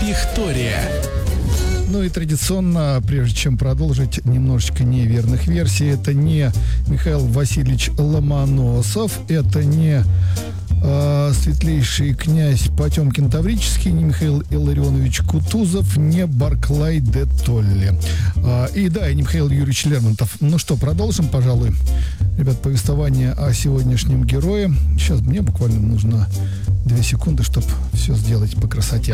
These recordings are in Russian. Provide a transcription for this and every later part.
Нехтория. Ну и традиционно, прежде чем продолжить, немножечко неверных версий. Это не Михаил Васильевич Ломоносов, это не светлейший князь Потемкин Таврический, не Михаил Илларионович Кутузов, не Барклай де Толли. И да, и не Михаил Юрьевич Лермонтов. Ну что, продолжим, пожалуй. Ребят, повествование о сегодняшнем герое. Сейчас мне буквально нужно 2 секунды, чтобы все сделать по красоте.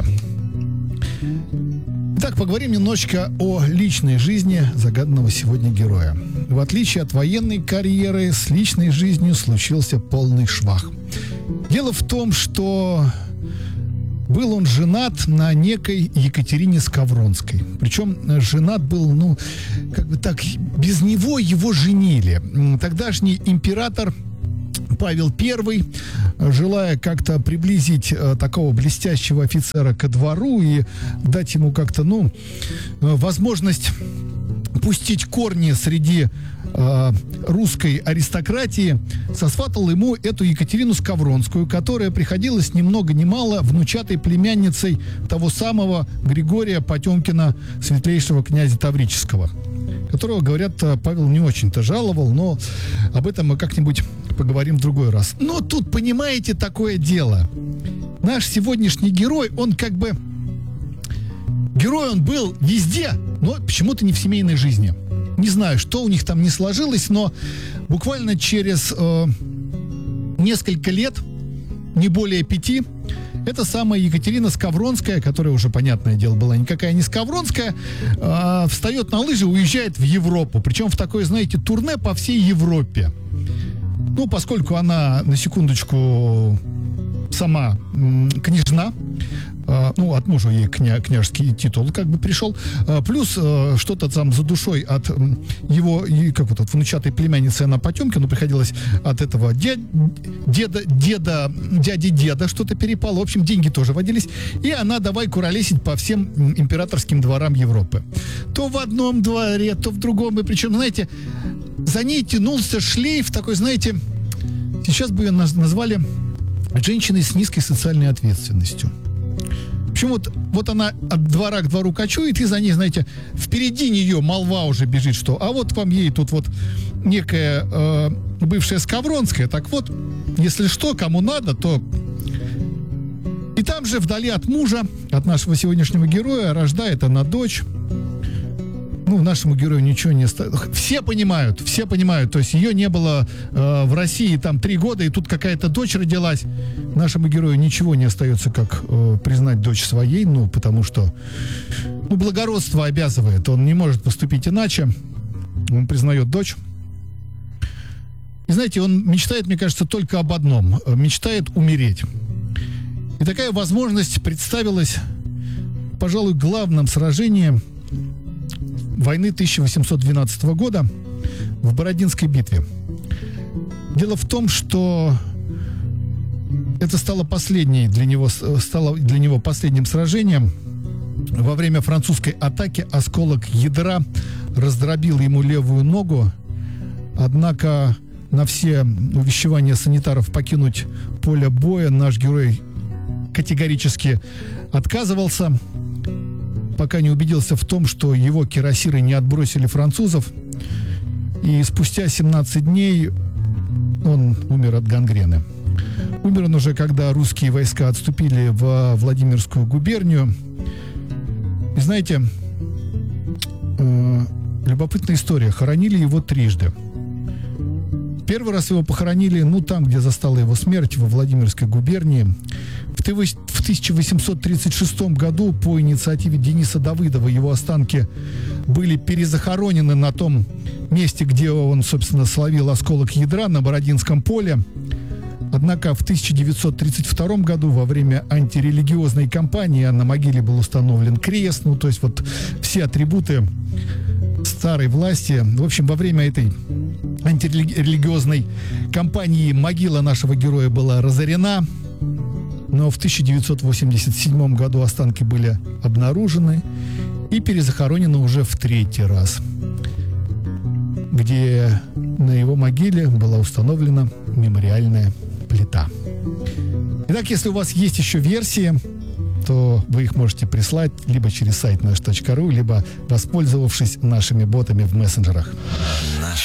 Итак, поговорим немножечко о личной жизни загаданного сегодня героя. В отличие от военной карьеры, с личной жизнью случился полный швах. Дело в том, что был он женат на некой Екатерине Скавронской. Причем женат был, без него его женили. Тогдашний император Павел I, желая как-то приблизить такого блестящего офицера ко двору и дать ему как-то, возможность пустить корни среди русской аристократии, сосватал ему эту Екатерину Скавронскую, которая приходилась ни много ни мало внучатой племянницей того самого Григория Потемкина, светлейшего князя Таврического, которого, говорят, Павел не очень-то жаловал, но об этом мы как-нибудь поговорим в другой раз. Но тут, понимаете, такое дело. Наш сегодняшний герой, герой он был везде, но почему-то не в семейной жизни. Не знаю, что у них там не сложилось, но буквально через несколько лет, не более 5, эта самая Екатерина Скавронская, которая уже, понятное дело, была никакая не Скавронская, встает на лыжи, уезжает в Европу. Причем в такое, знаете, турне по всей Европе. Поскольку она, на секундочку, сама княжна, от мужа ей княжеский титул пришел, плюс что-то там за душой от его, от внучатой племянницы она Потемкину приходилось от этого дяди деда что-то перепало. В общем, деньги тоже водились. И она давай куролесить по всем императорским дворам Европы. То в одном дворе, то в другом. И причем, знаете, за ней тянулся шлейф такой, знаете, сейчас бы ее назвали женщиной с низкой социальной ответственностью. Почему вот она от двора к двору кочует, и за ней, знаете, впереди нее молва уже бежит, что а вот вам ей тут вот некая бывшая Скавронская, так вот, если что, кому надо, то... И там же вдали от мужа, от нашего сегодняшнего героя, рождает она дочь. Нашему герою ничего не осталось. Все понимают. То есть ее не было в России там 3 года, и тут какая-то дочь родилась. Нашему герою ничего не остается, как признать дочь своей, потому что благородство обязывает. Он не может поступить иначе. Он признает дочь. И знаете, он мечтает, мне кажется, только об одном. Мечтает умереть. И такая возможность представилась, пожалуй, главным сражением войны 1812 года в Бородинской битве. Дело в том, что это стало для него последним сражением. Во время французской атаки осколок ядра раздробил ему левую ногу. Однако на все увещевания санитаров покинуть поле боя наш герой категорически отказывался, пока не убедился в том, что его кирасиры не отбросили французов. И спустя 17 дней он умер от гангрены. Умер он уже, когда русские войска отступили в Владимирскую губернию. И знаете, любопытная история. Хоронили его трижды. Первый раз его похоронили, там, где застала его смерть, во Владимирской губернии. В 1836 году по инициативе Дениса Давыдова его останки были перезахоронены на том месте, где он, собственно, словил осколок ядра, на Бородинском поле. Однако в 1932 году во время антирелигиозной кампании на могиле был установлен крест, то есть вот все атрибуты старой власти. В общем, во время этой антирелигиозной кампании могила нашего героя была разорена. Но в 1987 году останки были обнаружены и перезахоронены уже в 3-й раз, где на его могиле была установлена мемориальная плита. Итак, если у вас есть еще версии, то вы их можете прислать либо через сайт наш.ру, либо воспользовавшись нашими ботами в мессенджерах. Наш